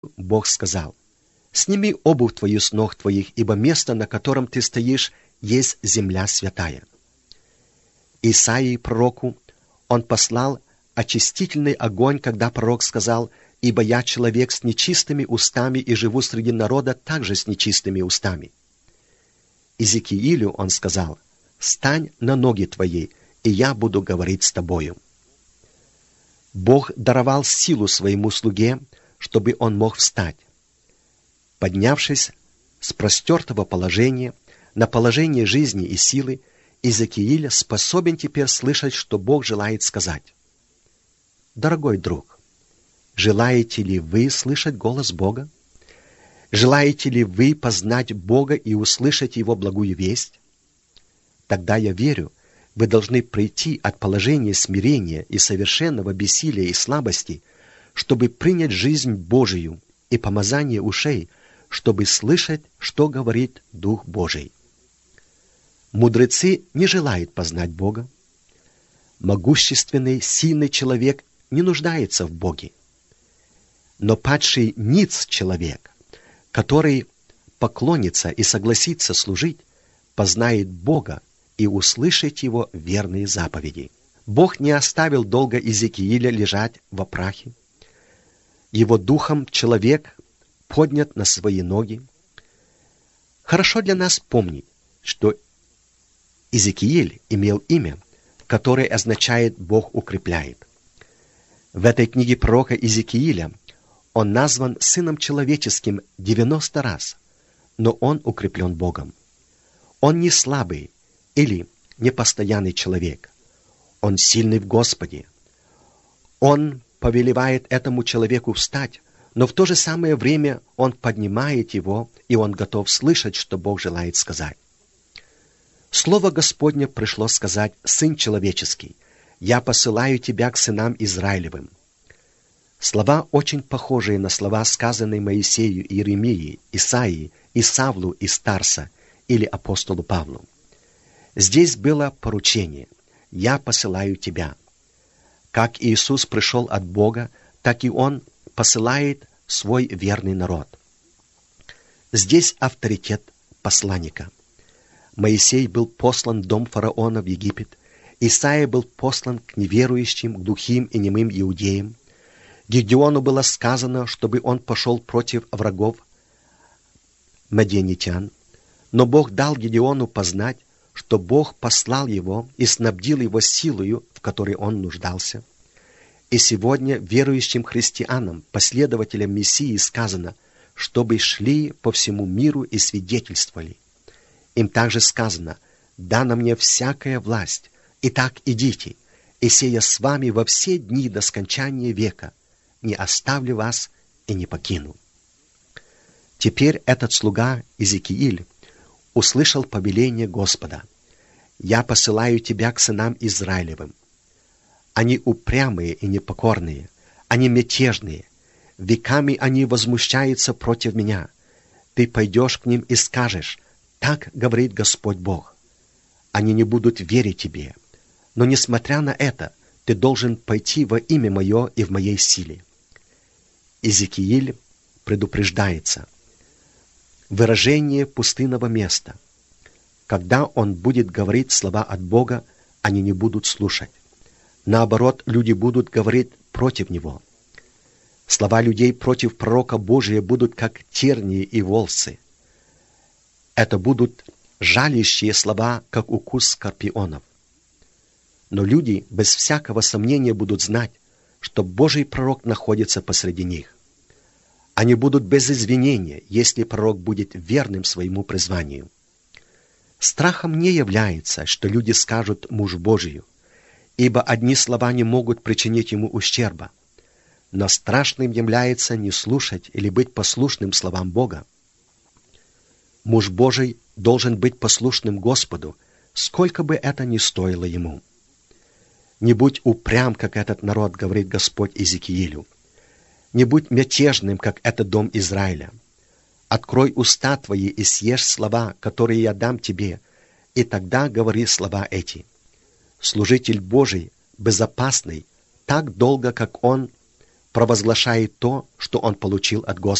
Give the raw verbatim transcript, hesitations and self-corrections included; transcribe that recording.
Бог сказал: «Сними обувь твою с ног твоих, ибо место, на котором ты стоишь, есть земля святая». Исаии пророку он послал очистительный огонь, когда пророк сказал: «Ибо я человек с нечистыми устами и живу среди народа также с нечистыми устами». Иезекиилю он сказал: «Стань на ноги твои, и я буду говорить с тобою». Бог даровал силу своему слуге, чтобы он мог встать. Поднявшись с простертого положения на положение жизни и силы, Иезекииль способен теперь слышать, что Бог желает сказать. Дорогой друг, желаете ли вы слышать голос Бога? Желаете ли вы познать Бога и услышать Его благую весть? Тогда, я верю, вы должны прийти от положения смирения и совершенного бессилия и слабости, чтобы принять жизнь Божию и помазание ушей, чтобы слышать, что говорит Дух Божий. Мудрецы не желают познать Бога. Могущественный, сильный человек не нуждается в Боге. Но падший ниц человек, который поклонится и согласится служить, познает Бога и услышит Его верные заповеди. Бог не оставил долго Иезекииля лежать во прахе. Его духом человек поднят на свои ноги. Хорошо для нас помнить, что Иезекииль имел имя, которое означает «Бог укрепляет». В этой книге пророка Иезекииля он назван Сыном Человеческим девяносто раз, но он укреплен Богом. Он не слабый или непостоянный человек. Он сильный в Господе. Он повелевает этому человеку встать, но в то же самое время он поднимает его, и он готов слышать, что Бог желает сказать. Слово Господне пришло сказать: «Сын человеческий, я посылаю тебя к сынам Израилевым». Слова, очень похожие на слова, сказанные Моисею, Иеремии, Исаии, Исавлу из Тарса или апостолу Павлу. Здесь было поручение: «Я посылаю тебя». Как Иисус пришел от Бога, так и Он посылает свой верный народ. Здесь авторитет посланника. Моисей был послан в дом фараона в Египет, Исаия был послан к неверующим, глухим и немым иудеям. Гедеону было сказано, чтобы он пошел против врагов мадианитян, но Бог дал Гедеону познать, что Бог послал его и снабдил его силою, в которой он нуждался. И сегодня верующим христианам, последователям Мессии, сказано, чтобы шли по всему миру и свидетельствовали. Им также сказано: «Дана мне всякая власть, итак идите, и сея с вами во все дни до скончания века, не оставлю вас и не покину». Теперь этот слуга Иезекииль услышал повеление Господа: «Я посылаю тебя к сынам Израилевым». Они упрямые и непокорные, они мятежные, веками они возмущаются против меня. Ты пойдешь к ним и скажешь: «Так говорит Господь Бог». Они не будут верить тебе, но, несмотря на это, ты должен пойти во имя мое и в моей силе. Иезекииль предупреждается. Выражение пустынного места. Когда он будет говорить слова от Бога, они не будут слушать. Наоборот, люди будут говорить против него. Слова людей против пророка Божия будут как тернии и волсы. Это будут жалящие слова, как укус скорпионов. Но люди без всякого сомнения будут знать, что Божий пророк находится посреди них. Они будут без извинения, если пророк будет верным своему призванию. Страхом не является, что люди скажут мужу Божию, ибо одни слова не могут причинить ему ущерба. Но страшным является не слушать или быть послушным словам Бога. Муж Божий должен быть послушным Господу, сколько бы это ни стоило ему. Не будь упрям, как этот народ, говорит Господь Иезекиилю. Не будь мятежным, как этот дом Израиля. Открой уста твои и съешь слова, которые я дам тебе, и тогда говори слова эти. Служитель Божий, безопасный, так долго, как он провозглашает то, что он получил от Господа.